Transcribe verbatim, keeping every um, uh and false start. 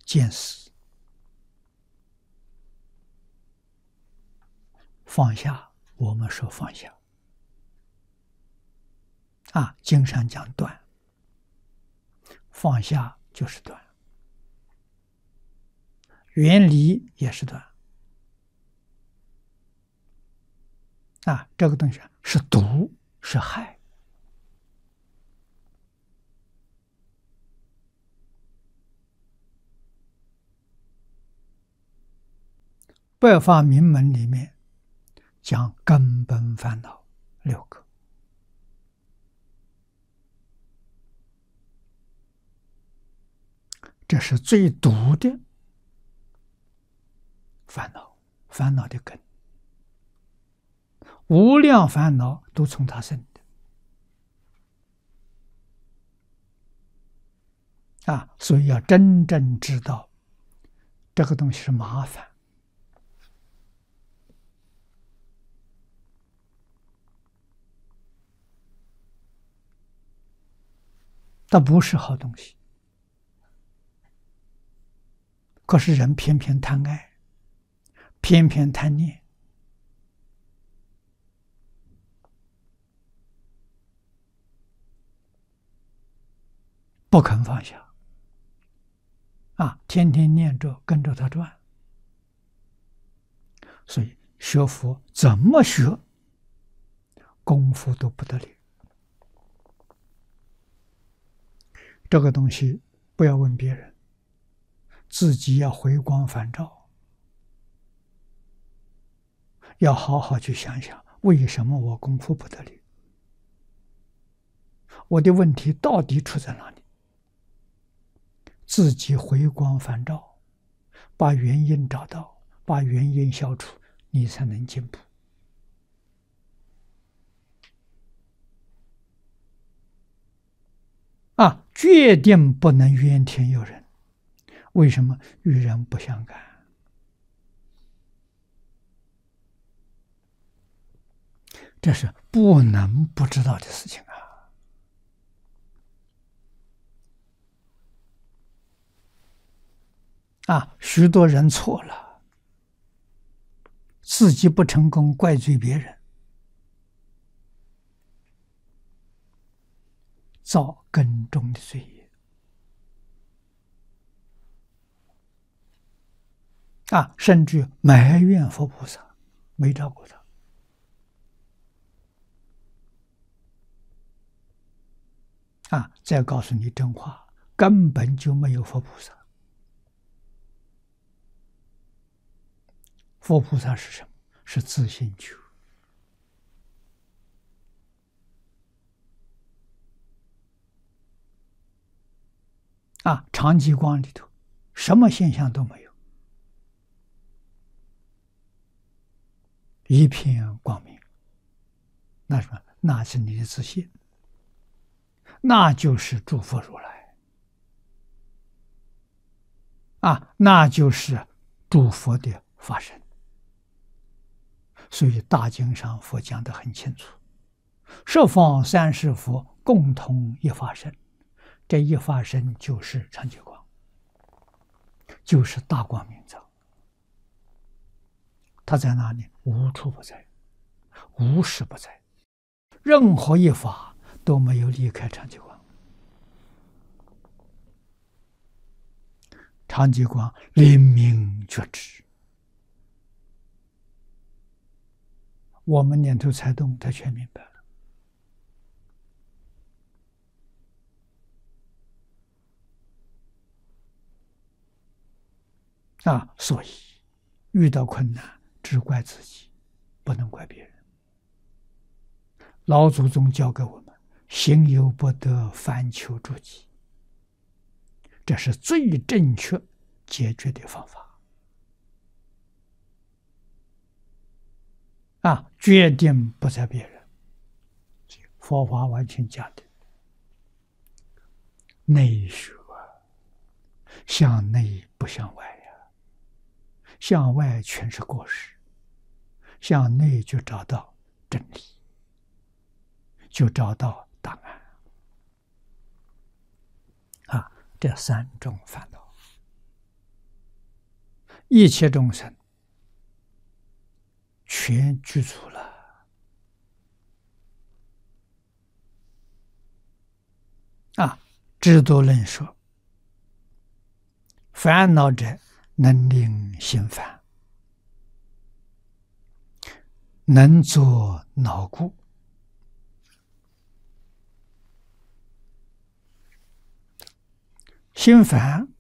见思，放下，我们说放下啊，经上讲断，放下就是断，远离也是断啊，这个东西是毒是害。百法明门里面讲根本烦恼六个，这是最毒的烦恼，烦恼的根，无量烦恼都从它生的啊！所以要真正知道这个东西是麻烦。它不是好东西，可是人偏偏贪爱，偏偏贪念，不肯放下啊，天天念着跟着他转。所以学佛怎么学，功夫都不得了。这个东西不要问别人，自己要回光返照，要好好去想想，为什么我功夫不得了？我的问题到底出在哪里？自己回光返照，把原因找到，把原因消除，你才能进步。啊，决定不能怨天尤人。为什么？与人不相干。这是不能不知道的事情啊！啊，许多人错了，自己不成功，怪罪别人，造更重的罪业。啊，甚至埋怨佛菩萨没照顾他。啊，再告诉你真话，根本就没有佛菩萨。佛菩萨是什么？是自性觉。啊，长极光里头，什么现象都没有，一片光明。那什么？那是你的自信，那就是诸佛如来啊，那就是诸佛的法身。所以大经上佛讲得很清楚，十方三世佛共同一法身，这一法身就是长久光，就是大光明藏。它在哪里？无处不在，无时不在，任何一法都没有离开长久光。长久光灵明觉知，我们念头才动，他全明白了。啊，所以遇到困难只怪自己，不能怪别人。老祖宗教给我们行有不得，反求诸己，这是最正确解决的方法。啊，决定不在别人。佛法完全讲的内学，向内不向外呀，向外全是过失，向内就找到真理，就找到答案。啊，这三种烦恼一切众生全具足了啊！智度论说，烦恼者能令心烦，能作恼故。心烦